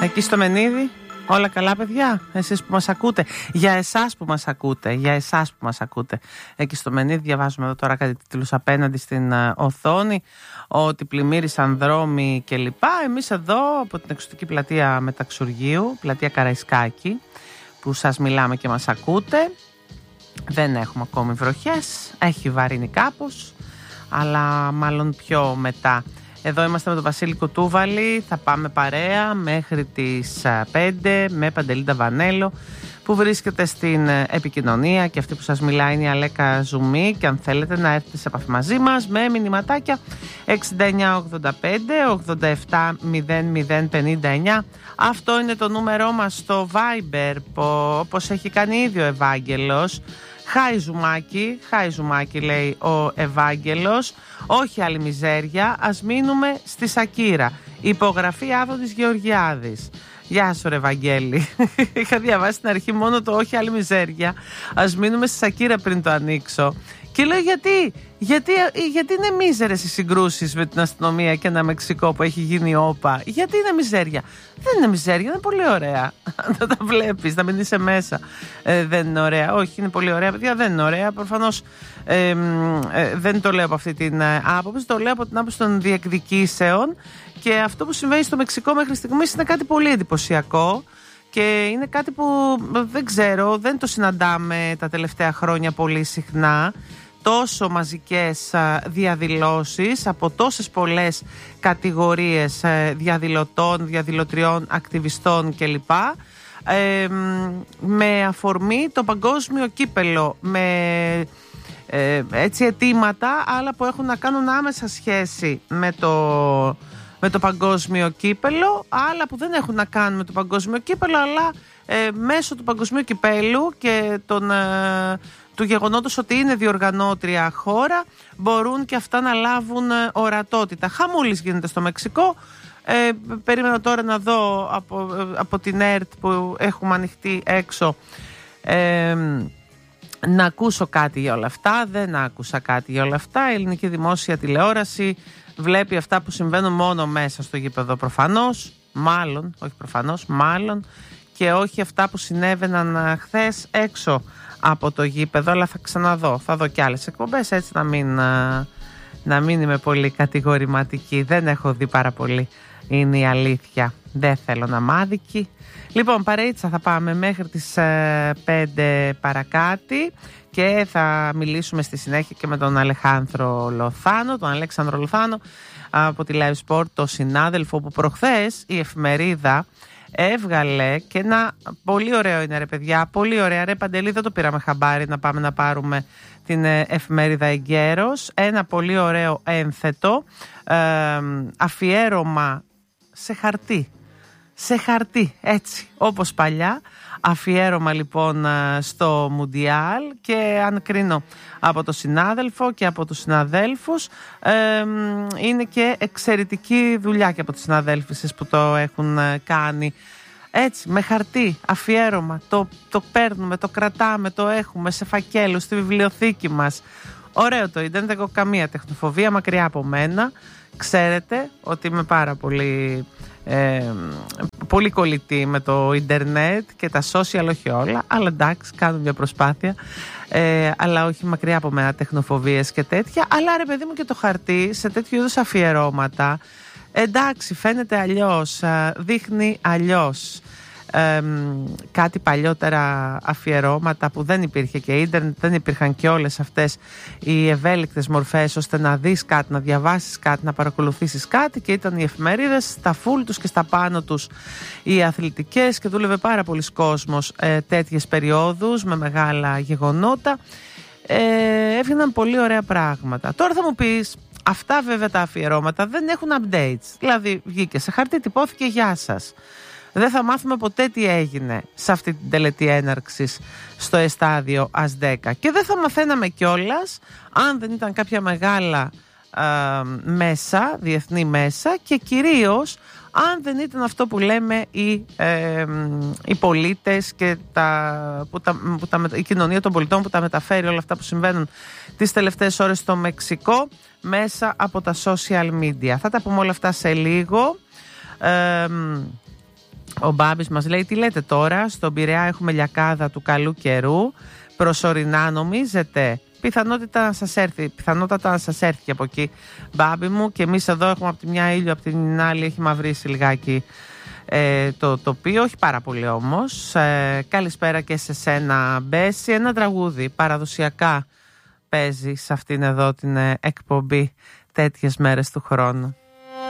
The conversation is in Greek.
Εκεί στο Μενίδη, όλα καλά παιδιά, εσείς που μας ακούτε, για εσάς που μας ακούτε, για εσάς που μας ακούτε. Εκεί στο Μενίδη διαβάζουμε εδώ τώρα κάτι τίτλους απέναντι στην οθόνη, ότι πλημμύρισαν δρόμοι κλπ. Εμείς εδώ από την εξωτική πλατεία Μεταξουργείου, πλατεία Καραϊσκάκη, που σας μιλάμε και μας ακούτε, δεν έχουμε ακόμη βροχές, έχει βαρύνει κάπως, αλλά μάλλον πιο μετά. Εδώ είμαστε με τον Βασίλη Κουτούβαλη, θα πάμε παρέα μέχρι τις 5 με Παντελή Βανέλο που βρίσκεται στην επικοινωνία, και αυτή που σας μιλάει είναι η Αλέκα Ζουμή, και αν θέλετε να έρθετε σε επαφή μαζί μας με μηνυματάκια 6985 87 0059. Αυτό είναι το νούμερό μας στο Viber, όπως έχει κάνει ήδη ο Ευάγγελος. Χάι Ζουμάκι λέει ο Ευάγγελος, όχι άλλη μιζέρια, ας μείνουμε στη Σακύρα. Υπογραφή Άδωνης Γεωργιάδης. Γεια σου ρε Ευαγγέλη. Είχα διαβάσει στην αρχή μόνο το όχι άλλη μιζέρια, ας μείνουμε στη Σακύρα πριν το ανοίξω. Και λέω γιατί είναι μίζερες οι συγκρούσεις με την αστυνομία και ένα Μεξικό που έχει γίνει όπα. Γιατί είναι μιζέρια? Δεν είναι μιζέρια, είναι πολύ ωραία. Να τα βλέπεις, να μην είσαι μέσα. Δεν είναι ωραία. Όχι, είναι πολύ ωραία, παιδιά, δεν είναι ωραία. Προφανώς δεν το λέω από αυτή την άποψη, το λέω από την άποψη των διεκδικήσεων. Και αυτό που συμβαίνει στο Μεξικό μέχρι στιγμής είναι κάτι πολύ εντυπωσιακό. Και είναι κάτι που δεν ξέρω, δεν το συναντάμε τα τελευταία χρόνια πολύ συχνά. Τόσο μαζικές διαδηλώσεις από τόσες πολλές κατηγορίες διαδηλωτών, διαδηλωτριών, ακτιβιστών κλπ. Με αφορμή το παγκόσμιο κύπελο, με έτσι αιτήματα, άλλα που έχουν να κάνουν άμεσα σχέση με το παγκόσμιο κύπελο, άλλα που δεν έχουν να κάνουν με το παγκόσμιο κύπελο, αλλά μέσω του παγκοσμίου κυπέλου και του γεγονότος ότι είναι διοργανώτρια χώρα, μπορούν και αυτά να λάβουν ορατότητα. Χαμούλης γίνεται στο Μεξικό. Περίμενα τώρα να δω από την ΕΡΤ που έχουμε ανοιχτεί έξω, να ακούσω κάτι για όλα αυτά. Δεν άκουσα κάτι για όλα αυτά. Η ελληνική δημόσια τηλεόραση βλέπει αυτά που συμβαίνουν μόνο μέσα στο γήπεδο προφανώς, μάλλον, και όχι αυτά που συνέβαιναν χθες έξω από το γήπεδο, αλλά θα ξαναδώ, θα δω κι άλλες εκπομπές, έτσι να μην είμαι πολύ κατηγορηματική. Δεν έχω δει πάρα πολύ, είναι η αλήθεια. Δεν θέλω να είμαι άδικη. Λοιπόν, παρείτσα θα πάμε μέχρι τις 5 παρακάτι και θα μιλήσουμε στη συνέχεια και με τον Αλεξάνδρο Λοθάνο από τη Live Sport, το συνάδελφο που προχθές η εφημερίδα έβγαλε και ένα πολύ ωραίο είναι ρε παιδιά, πολύ ωραία ρε Παντελή, δεν το πήραμε χαμπάρι να πάμε να πάρουμε την εφημερίδα εγκαίρως, ένα πολύ ωραίο ένθετο αφιέρωμα σε χαρτί, έτσι όπως παλιά, αφιέρωμα λοιπόν στο Μουντιάλ, και αν κρίνω από το συνάδελφο και από τους συναδέλφους, είναι και εξαιρετική δουλειά και από τις συναδέλφισες που το έχουν κάνει. Έτσι, με χαρτί, αφιέρωμα, το παίρνουμε, το κρατάμε, το έχουμε σε φακέλους, στη βιβλιοθήκη μας. Ωραίο το ίντερνετ, δεν έχω καμία τεχνοφοβία, μακριά από μένα. Ξέρετε ότι είμαι πάρα πολύ κολλητή με το ίντερνετ και τα social, όχι όλα, αλλά εντάξει, κάνω μια προσπάθεια, αλλά όχι μακριά από μένα τεχνοφοβίες και τέτοια. Αλλά ρε παιδί μου, και το χαρτί σε τέτοιου είδους αφιερώματα, εντάξει, φαίνεται αλλιώς, δείχνει αλλιώς. Κάτι παλιότερα αφιερώματα που δεν υπήρχε και ίντερνετ, δεν υπήρχαν και όλες αυτές οι ευέλικτες μορφές ώστε να δεις κάτι, να διαβάσεις κάτι, να παρακολουθήσεις κάτι, και ήταν οι εφημερίδες στα φουλ τους και στα πάνω τους οι αθλητικές, και δούλευε πάρα πολλοί κόσμος τέτοιες περιόδους με μεγάλα γεγονότα, έβγαιναν πολύ ωραία πράγματα. Τώρα θα μου πεις, αυτά βέβαια τα αφιερώματα δεν έχουν updates, δηλαδή βγήκε σε χαρτί, τυπώθηκε, γεια σας. Δεν θα μάθουμε ποτέ τι έγινε σε αυτή την τελετή έναρξης στο εστάδιο ΑΣ10, και δεν θα μαθαίναμε κιόλας αν δεν ήταν κάποια μεγάλα μέσα, διεθνή μέσα, και κυρίως αν δεν ήταν αυτό που λέμε οι πολίτες και η κοινωνία των πολιτών που τα μεταφέρει όλα αυτά που συμβαίνουν τις τελευταίες ώρες στο Μεξικό μέσα από τα social media. Θα τα πούμε όλα αυτά σε λίγο. Ο Μπάμπης μας λέει: τι λέτε τώρα, στον Πειραιά έχουμε λιακάδα του καλού καιρού. Προσωρινά νομίζετε? Πιθανότητα να σας έρθει και από εκεί, Μπάμπη μου. Και εμείς εδώ έχουμε από τη μια ήλιο, από την άλλη έχει μαυρίσει λιγάκι το τοπίο, όχι πάρα πολύ όμως. Καλησπέρα και σε σένα, Μπέση. Ένα τραγούδι παραδοσιακά παίζει σε αυτήν εδώ την εκπομπή τέτοιες μέρες του χρόνου.